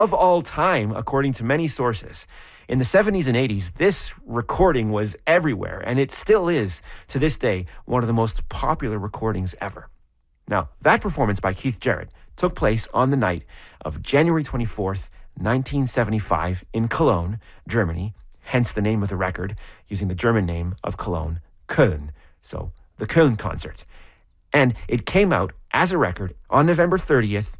of all time, according to many sources. In the 70s and 80s, this recording was everywhere, and it still is, to this day, one of the most popular recordings ever. Now, that performance by Keith Jarrett took place on the night of January 24th, 1975 in Cologne, Germany, hence the name of the record, using the German name of Cologne, Köln. So, the Köln concert. And it came out as a record on November 30th,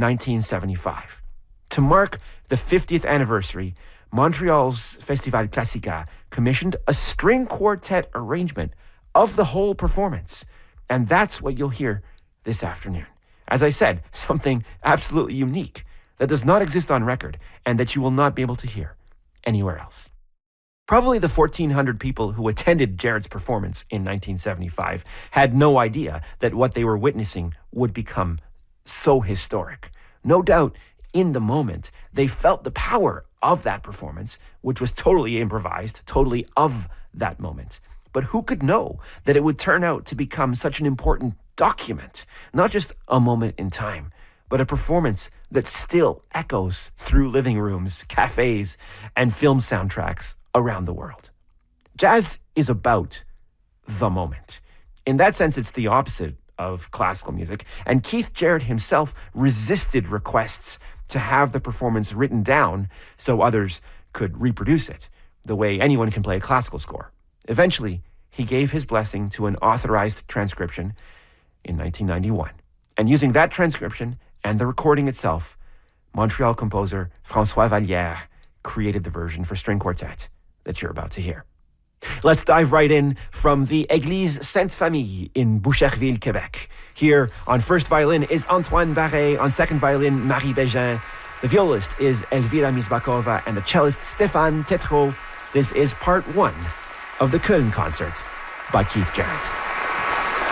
1975. To mark the 50th anniversary, Montreal's Festival Classica commissioned a string quartet arrangement of the whole performance. And that's what you'll hear this afternoon. As I said, something absolutely unique that does not exist on record and that you will not be able to hear anywhere else. Probably the 1,400 people who attended Jarrett's performance in 1975 had no idea that what they were witnessing would become so historic. No doubt, in the moment, they felt the power of that performance, which was totally improvised, totally of that moment. But who could know that it would turn out to become such an important document, not just a moment in time, but a performance that still echoes through living rooms, cafes, and film soundtracks around the world. Jazz is about the moment. In that sense, it's the opposite of classical music, and Keith Jarrett himself resisted requests to have the performance written down so others could reproduce it, the way anyone can play a classical score. Eventually, he gave his blessing to an authorized transcription in 1991. And using that transcription and the recording itself, Montreal composer François Vallière created the version for string quartet that you're about to hear. Let's dive right in from the Église Sainte-Famille in Boucherville, Quebec. Here on first violin is Antoine Barret, on second violin Marie Bégin. The violist is Elvira Mizbakova and the cellist Stéphane Tétrault. This is part one of the Köln concert by Keith Jarrett.